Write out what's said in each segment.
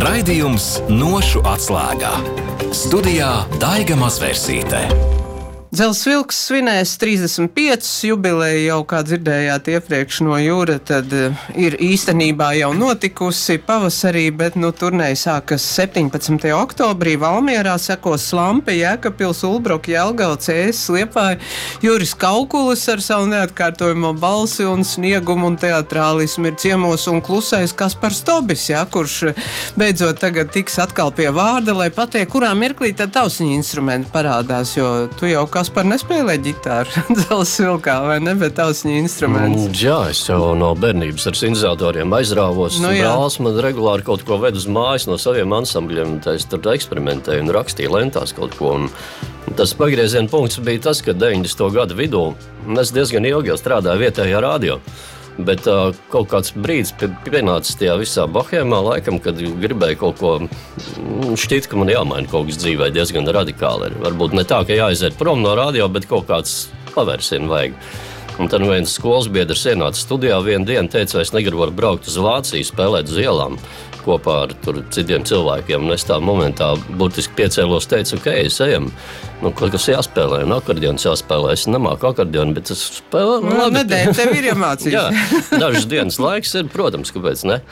Raidījums Nošu atslēgā. Studijā Daiga Mazvērsīte. Dzelzs vilks svinēs 35 jubileju, jau kā dzirdējāt iepriekš no Jūra, tad ir īstenībā jau notikusi pavasarī, bet turnēja sākas 17. oktobrī. Valmierā sekos Slampe, Jēkabpils, Ulbroka, Jelgava, Cēsis, Liepāja, Juris Kaukulis ar savu neatkārtojamo balsi un sniegumu un teatrālismu ir ciemos un klusais Kaspars Tobis, kurš beidzot tagad tiks atkal pie vārda, lai patiek, kurā mirklī tad tausiņa instrumenti parādās, jo tu jau Kaspar nespēlē ģitāru Dzelzs vilkā, vai ne, bet tausiņa instruments. Jā, es jau no bērnības ar sintezatoriem aizrāvos. Brālis man regulāri kaut ko ved uz mājas no saviem ansambļiem, es tur eksperimentēju un rakstīju lentās kaut ko. Un tas pagrieziena punkts bija tas, ka 90. gadu vidū es diezgan ilgi jau strādāju vietējā radio. Bet kaut kāds brīdis pienācis tajā visā bohēmā laikam, kad gribēju kaut ko, šķiet, ka man jāmaina kaut kas dzīvē diezgan radikāli. Varbūt ne tā, ka jāiziet prom no radio, bet kaut kāds pavērsienu vajag. Un tad viens skolas biedrs ienāca studijā vienu dienu, teica, vai es negribu braukt uz Vāciju, spēlēt uz ielām kopā ar citiem cilvēkiem. Un es tā momentā burtiski piecēlos, teicu, ok, es ejam. Kaut kas jāspēlē, un akordions jāspēlē. Es nemāku akordionu, bet es spēlēju. Nedēļ, tev ir jāmācīs. Jā, dažas dienas laiks ir, protams, kāpēc ne?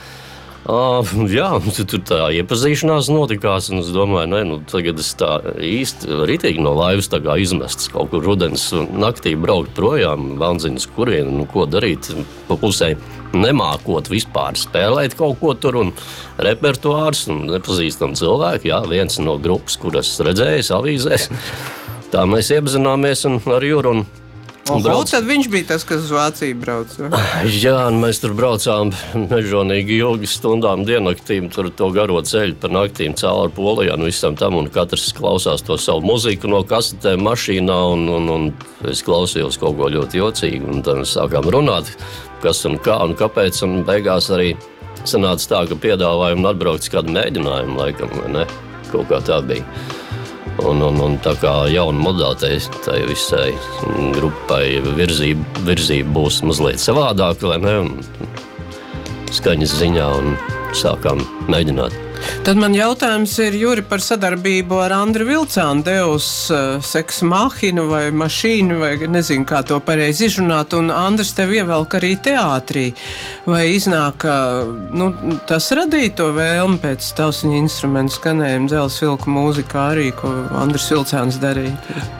Jā, tur tā iepazīšanās notikās, un es domāju, tagad es tā īsti ritīgi no laivas tā kā izmests kaut kur rudens naktī braukt projām, vanziņas kurien, ko darīt pa pusē, nemākot vispār spēlēt kaut ko tur, un repertuārs, un nepazīstam cilvēki, viens no grupas, kuras redzējis avīzēs, tā mēs iepazināmies un ar Jūru, tad viņš bija tas, kas uz Vāciju brauc. Jā, mēs tur braucām mežonīgi ilgi stundām diennaktīm, tur to garo ceļu par naktīm cauri Polijā, visam tam, un katrs klausās to savu muziku no kasetēm mašīnā, un es klausījos kaut ko ļoti jocīgi, un tad mēs sākām runāt, kas un kā un kāpēc, un beigās arī sanāca tā, ka piedāvājumu atbraukt uz kādu mēģinājumu, laikam, vai ne? Kaut kā tā bija. Un tā kā jauna modātai tai visai grupai virzība būs mazliet savādāka, vai ne? Un skaņas ziņā, un sākām mēģināt. Tad man jautājums ir, Juri, par sadarbību ar Andru Vilcānu, Deus Ex Machina vai mašīnu, vai nezinu, kā to pareizi izrunāt, un Andrs tev ievelk arī teātrī. Vai iznāk, tas radīja to vēlmi pēc tausiņa instrumentu skanējuma Dzelzs vilku mūzikā arī, ko Andrs Vilcāns darīja?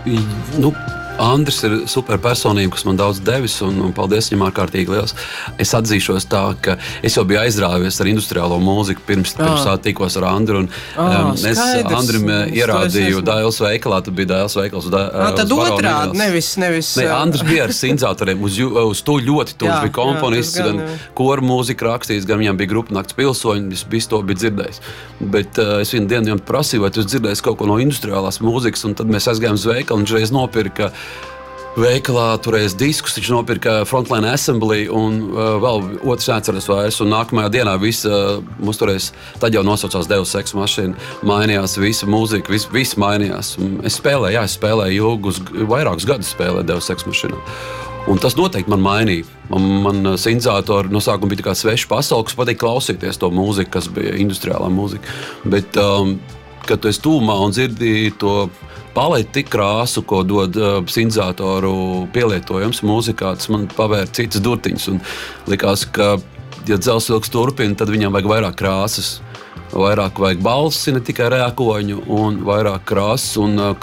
Andris ir superpersonība, kas man daudz devis, un paldies viņam ārkārtīgi liels. Es atzīšos tā, ka es jau biju aizrāvies ar industriālo mūziku pirms tikos ar Andru, un es Andrim ierādīju Dailes veikalā, tad bija Dailes veikals. Tad otrādi, nevis. Andris bija ar sintezatoriem, uz to ļoti tūs bija komponists, gan koru mūziku rakstījis, gan viņam bija grupa Nakts pilsoņi, visu to bija dzirdējis. Bet es vienu dienu viņam prasīju, vai tu dzirdēsi kaut ko no industriālās mūzikas, un tad mēs aizgājām uz veikalu, un viņš reiz nopirka veikalā toreiz diskus, viņš nopirka Frontline Assembly, un vēl otrs neatceras vairs, un nākamajā dienā mums toreiz, tad jau nosaucās Deus Ex Machina, mainījās visa mūzika, viss mainījās. Un es spēlēju ilgus, vairākus gadus spēlēju Deus Ex Machina. Un tas noteikti man mainīja. Man sintezatori no sākuma bija tā kā sveša pasaule, kas patīk klausīties to mūziku, kas bija industriālā mūzika. Bet, kad tu esi tūmā un dzirdi to paleti krāsu, ko dod sintetizatoru pielietojums mūzikā, tas man pavēra citas durtiņas. Un likās, ka, ja Dzelzs vilks turpina, tad viņam vajag vairāk krāsas. Vairāk vajag balsi, ne tikai rēkoņu, un vairāk krāsas. Un